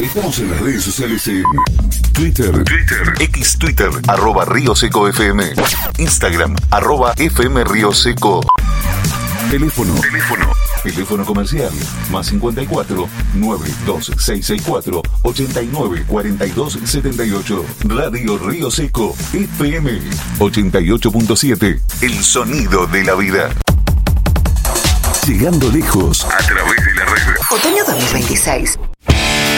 Estamos en las redes sociales en Twitter, X Twitter, @Río Seco FM, Instagram, @FM Río Seco. Teléfono comercial, más 54 92664 89 42 78. Radio Río Seco FM 88.7. El sonido de la vida. Llegando lejos a través de la red. Otoño 2026.